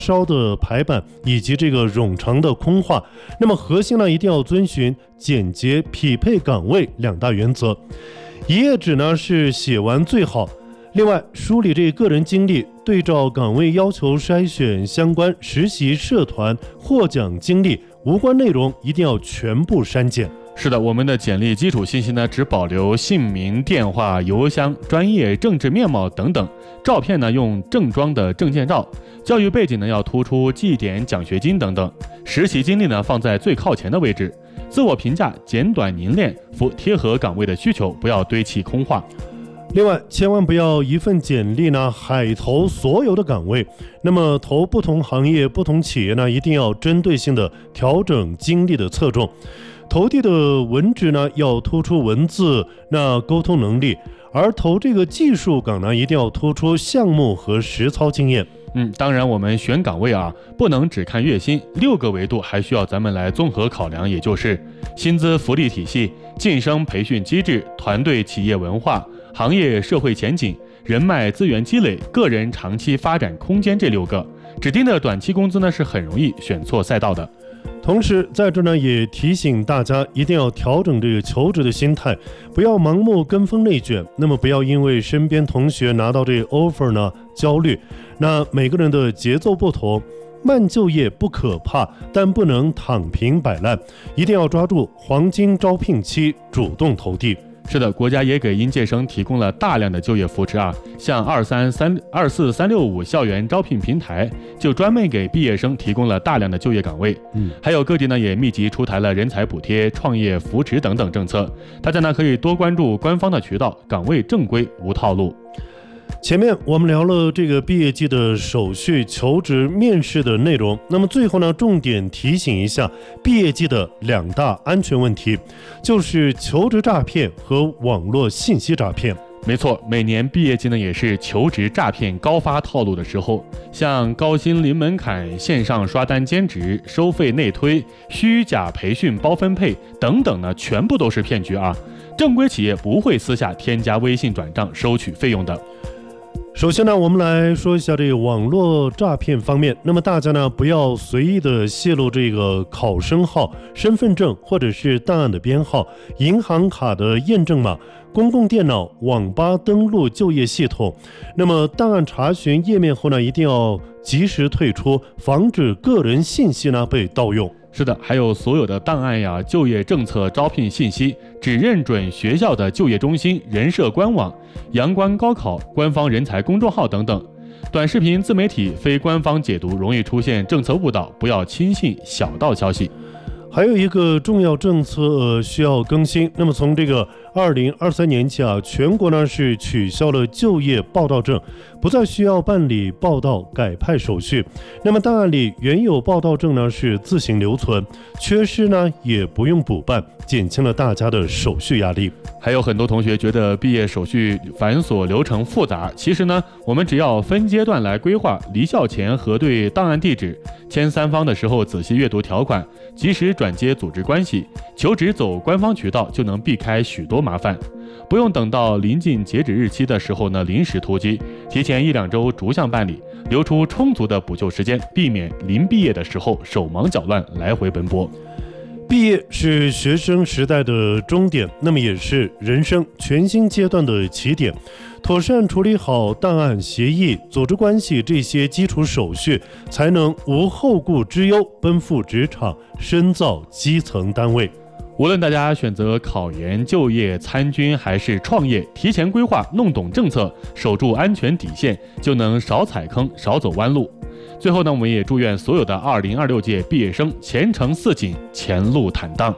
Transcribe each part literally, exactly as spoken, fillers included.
烧的排版以及这个冗长的空话。那么核心呢，一定要遵循简洁、匹配岗位两大原则。一页纸呢是写完最好。另外，梳理这个人经历，对照岗位要求筛选相关实习、社团、获奖经历，无关内容一定要全部删减。 是的，我们的简历基础信息呢，只保留姓名、电话、邮箱、专业、政治面貌等等。照片呢，用正装的证件照。教育背景呢，要突出绩点、奖学金等等。实习经历呢，放在最靠前的位置。自我评价简短凝练，符贴合岗位的需求，不要堆砌空话。 另外，千万不要一份简历呢海投所有的岗位，那么投不同行业、不同企业呢，一定要针对性的调整精力的侧重。投递的文职呢，要突出文字那沟通能力，而投这个技术岗呢，一定要突出项目和实操经验。 嗯，当然我们选岗位啊，不能只看月薪，六个维度还需要咱们来综合考量，也就是薪资福利体系、晋升培训机制、团队企业文化、行业社会前景、人脉资源积累、个人长期发展空间这六个。指定的短期工资呢，是很容易选错赛道的。 同时在这呢也提醒大家，一定要调整这个求职的心态，不要盲目跟风内卷，那么不要因为身边同学拿到这个 offer 呢焦虑。那每个人的节奏不同，慢就业不可怕，但不能躺平摆烂，一定要抓住黄金招聘期，主动投递。 是的，国家也给应届生提供了大量的就业扶持啊，像二三三二四三六五校园招聘平台就专门给毕业生提供了大量的就业岗位。嗯，还有各地呢也密集出台了人才补贴、创业扶持等等政策，大家呢可以多关注官方的渠道，岗位正规无套路。 前面我们聊了这个毕业季的手续、求职、面试的内容，那么最后呢，重点提醒一下毕业季的两大安全问题，就是求职诈骗和网络信息诈骗。 没错，每年毕业季呢也是求职诈骗高发套路的时候，像高薪零门槛、线上刷单兼职、收费内推、虚假培训包分配等等呢，全部都是骗局啊！正规企业不会私下添加微信转账收取费用的。 首先呢，我们来说一下这个网络诈骗方面。那么大家呢，不要随意的泄露这个考生号、身份证或者是档案的编号、银行卡的验证码、公共电脑、网吧登录就业系统。那么档案查询页面后呢，一定要及时退出，防止个人信息呢被盗用。 是的，还有所有的档案呀、就业政策、招聘信息，只认准学校的就业中心、人社官网、阳关高考、官方人才公众号等等。短视频、自媒体非官方解读容易出现政策误导，不要轻信小道消息。 还有一个重要政策、呃、需要更新。那么从这个二零二三年起啊，全国呢是取消了就业报到证，不再需要办理报到改派手续。那么档案里原有报到证呢是自行留存，缺失呢也不用补办，减轻了大家的手续压力。 还有很多同学觉得毕业手续繁琐、流程复杂，其实呢，我们只要分阶段来规划，离校前核对档案地址，签三方的时候仔细阅读条款，及时转接组织关系，求职走官方渠道就能避开许多麻烦。不用等到临近截止日期的时候呢临时突击，提前一两周逐项办理，留出充足的补救时间，避免临毕业的时候手忙脚乱来回奔波。 毕业是学生时代的终点，那么也是人生全新阶段的起点。妥善处理好档案、协议、组织关系这些基础手续，才能无后顾之忧奔赴职场，深造基层单位。 无论大家选择考研、就业、参军还是创业，提前规划，弄懂政策，守住安全底线，就能少踩坑，少走弯路。最后呢，我们也祝愿所有的二零二六届毕业生前程似锦，前路坦荡。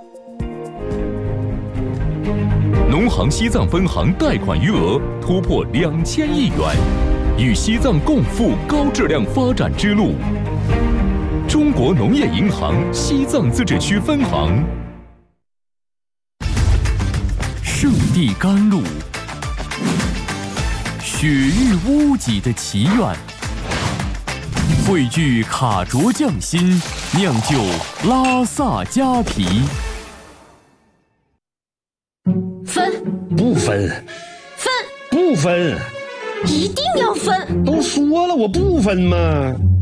农行西藏分行贷款余额突破两千亿元，与西藏共赴高质量发展之路。中国农业银行西藏自治区分行。圣地甘露，雪域屋脊的祈愿。汇聚卡卓匠心，酿就拉萨佳啤。 分不分， 分不分， 一定要分！ 都说了我不分嘛。